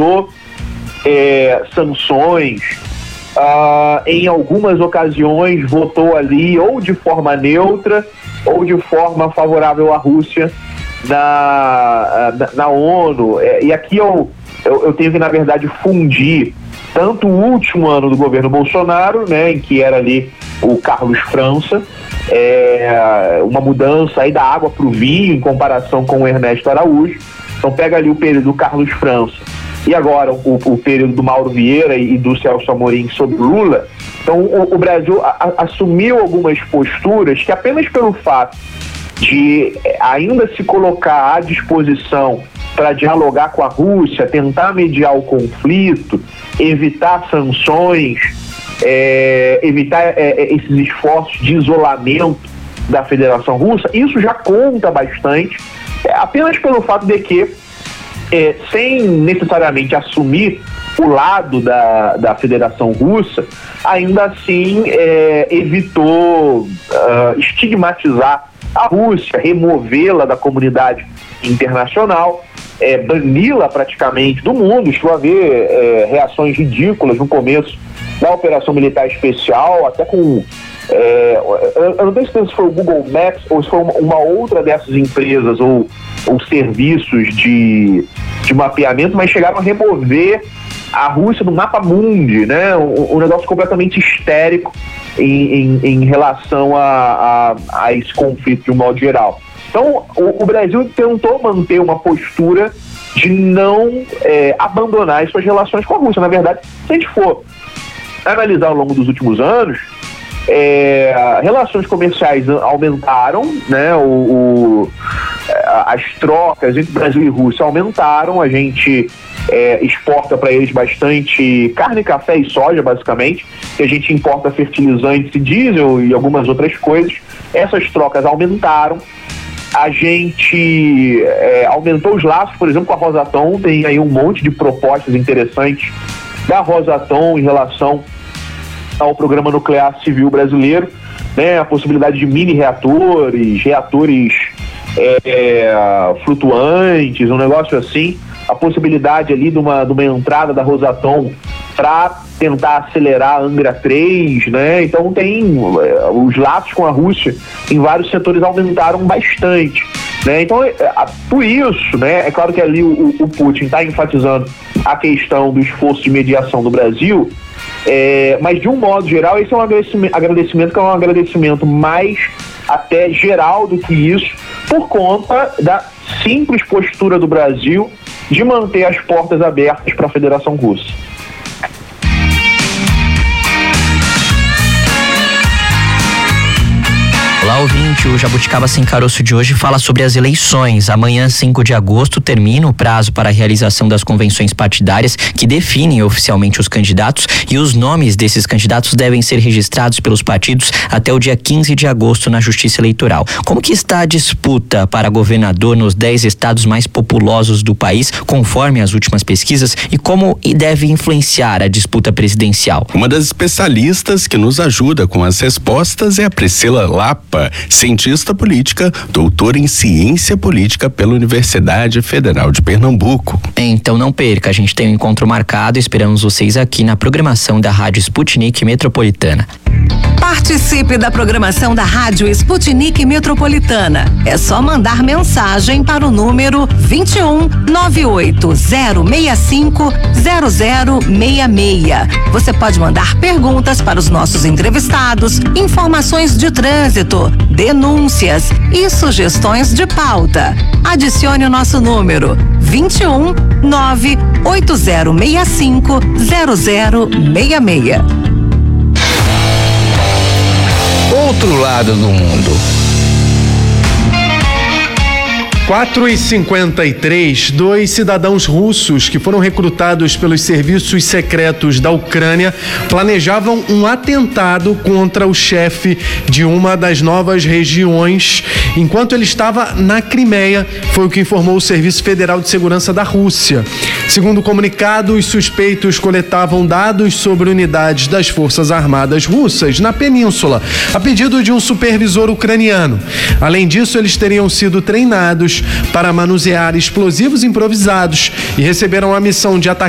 utilizou sanções, em algumas ocasiões votou ali ou de forma neutra ou de forma favorável à Rússia na ONU. E aqui eu tenho que, na verdade, fundir tanto o último ano do governo Bolsonaro, né, em que era ali o Carlos França, uma mudança aí da água para o vinho em comparação com o Ernesto Araújo. Então pega ali o período do Carlos França e agora o período do Mauro Vieira e do Celso Amorim sobre Lula. Então o Brasil assumiu algumas posturas que, apenas pelo fato de ainda se colocar à disposição para dialogar com a Rússia, tentar mediar o conflito, evitar sanções, evitar esses esforços de isolamento da Federação Russa, isso já conta bastante, apenas pelo fato de que, sem necessariamente assumir o lado da Federação Russa, ainda assim evitou estigmatizar a Rússia, removê-la da comunidade internacional, bani-la praticamente do mundo. Chegou a haver reações ridículas no começo da Operação Militar Especial, até com... eu não tenho certeza se foi o Google Maps ou se foi uma outra dessas empresas ou serviços de mapeamento, mas chegaram a remover a Rússia do mapa mundi, né? Um negócio completamente histérico em relação a esse conflito de um modo geral. Então, o Brasil tentou manter uma postura de não abandonar as suas relações com a Rússia. Na verdade, se a gente for analisar ao longo dos últimos anos, relações comerciais aumentaram, né? As trocas entre Brasil e Rússia aumentaram. A gente exporta para eles bastante carne, café e soja, basicamente, que a gente importa fertilizantes e diesel e algumas outras coisas. Essas trocas aumentaram. A gente aumentou os laços, por exemplo, com a Rosatom. Tem aí um monte de propostas interessantes da Rosatom em relação ao programa nuclear civil brasileiro, né? A possibilidade de mini reatores flutuantes, um negócio assim, a possibilidade ali de uma entrada da Rosatom para tentar acelerar a Angra 3, né? Então tem os laços com a Rússia em vários setores aumentaram bastante, né? Então, por isso, né, é claro que ali o Putin está enfatizando a questão do esforço de mediação do Brasil, mas de um modo geral esse é um agradecimento que é um agradecimento mais até geral do que isso, por conta da simples postura do Brasil de manter as portas abertas para a Federação Russa. Olá, ouvinte, o Jabuticaba Sem Caroço de hoje fala sobre as eleições. Amanhã, 5 de agosto, termina o prazo para a realização das convenções partidárias que definem oficialmente os candidatos, e os nomes desses candidatos devem ser registrados pelos partidos até o dia 15 de agosto na Justiça Eleitoral. Como que está a disputa para governador nos 10 estados mais populosos do país, conforme as últimas pesquisas, e como deve influenciar a disputa presidencial? Uma das especialistas que nos ajuda com as respostas é a Priscila Lapa, cientista política, doutora em ciência política pela Universidade Federal de Pernambuco. Então não perca, a gente tem um encontro marcado, esperamos vocês aqui na programação da Rádio Sputnik Metropolitana. Participe da programação da Rádio Sputnik Metropolitana. É só mandar mensagem para o número 21 98065 0066. Você pode mandar perguntas para os nossos entrevistados, informações de trânsito, denúncias e sugestões de pauta. Adicione o nosso número 21 98065 0066. Outro lado do mundo. 4h53, 2 cidadãos russos que foram recrutados pelos serviços secretos da Ucrânia planejavam um atentado contra o chefe de uma das novas regiões enquanto ele estava na Crimeia, foi o que informou o Serviço Federal de Segurança da Rússia. Segundo o comunicado, os suspeitos coletavam dados sobre unidades das Forças Armadas russas na península, a pedido de um supervisor ucraniano. Além disso, eles teriam sido treinados para manusear explosivos improvisados e receberam a missão de atacar